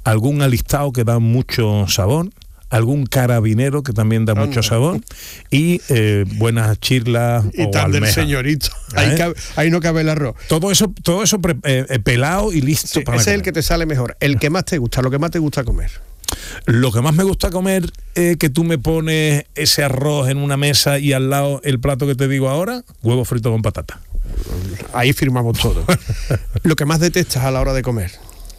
algún alistado que da mucho sabor, algún carabinero que también da mucho sabor, y buenas chirlas y o tal almejas. del señorito. Ahí no cabe el arroz. Todo eso pelado y listo. Sí, para ese comer. es el que te sale mejor. El que más te gusta, lo que más te gusta comer. Lo que más me gusta comer es que tú me pones ese arroz en una mesa y al lado el plato que te digo ahora, huevo frito con patata. Ahí firmamos todo. Lo que más detestas a la hora de comer.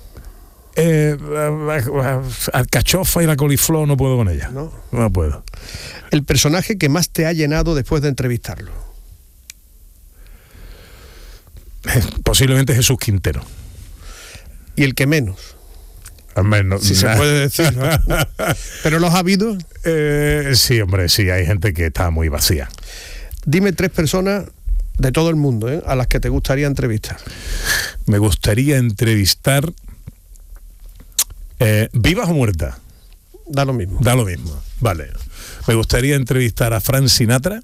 Alcachofa y la coliflor no puedo con ella. No puedo. El personaje que más te ha llenado después de entrevistarlo. Posiblemente Jesús Quintero. Y el que menos. Al menos, Si se puede decir, ¿no? ¿Pero los ha habido? Sí, hombre, sí, hay gente que está muy vacía. Dime 3 personas de todo el mundo, a las que te gustaría entrevistar. Me gustaría entrevistar ¿vivas o muertas? Da lo mismo. Da lo mismo, vale. Me gustaría entrevistar a Frank Sinatra.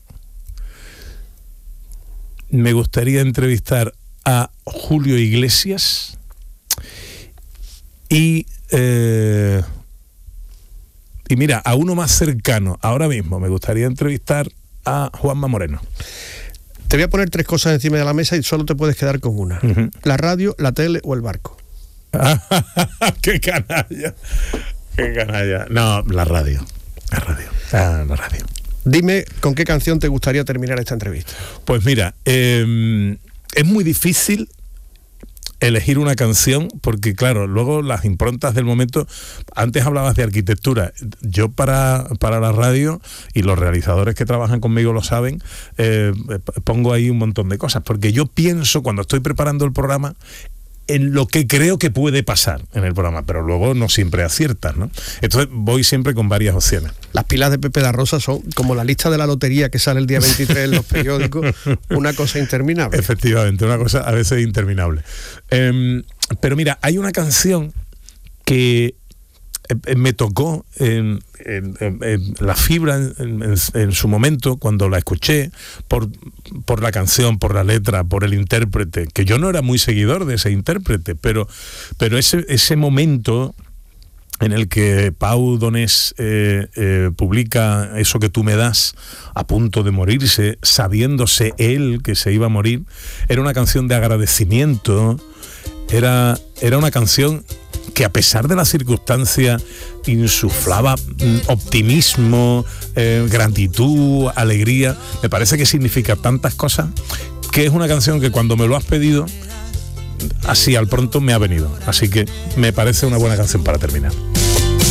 Me gustaría entrevistar a Julio Iglesias. Y mira, a uno más cercano, ahora mismo, me gustaría entrevistar a Juanma Moreno. Te voy a poner 3 cosas encima de la mesa y solo te puedes quedar con una. Uh-huh. La radio, la tele o el barco. ¡Qué canalla! ¡Qué canalla! No, la radio. La radio. Dime con qué canción te gustaría terminar esta entrevista. Pues mira, es muy difícil elegir una canción, porque claro, luego las improntas del momento. Antes hablabas de arquitectura. Yo para la radio, y los realizadores que trabajan conmigo lo saben, pongo ahí un montón de cosas, porque yo pienso cuando estoy preparando el programa en lo que creo que puede pasar en el programa, pero luego no siempre aciertas, ¿no? Entonces voy siempre con varias opciones. Las pilas de Pepe da Rosa son como la lista de la lotería que sale el día 23 en los periódicos, una cosa interminable. Efectivamente, una cosa a veces interminable. Pero mira, hay una canción que me tocó en la fibra en su momento cuando la escuché, por la canción, por la letra, por el intérprete, que yo no era muy seguidor de ese intérprete, pero ese momento en el que Pau Donés publica Eso que tú me das, a punto de morirse, sabiéndose él que se iba a morir, era una canción de agradecimiento, era una canción que a pesar de las circunstancias insuflaba optimismo, gratitud, alegría. Me parece que significa tantas cosas, que es una canción que cuando me lo has pedido, así al pronto me ha venido. Así que me parece una buena canción para terminar.